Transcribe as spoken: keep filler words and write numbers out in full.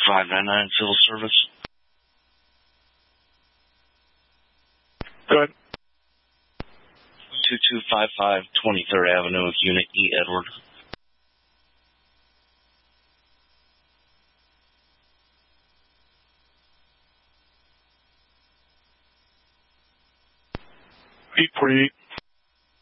five nine nine Civil Service. Go ahead. two two five five twenty-third Avenue, Unit E, Edward. eight forty-eight.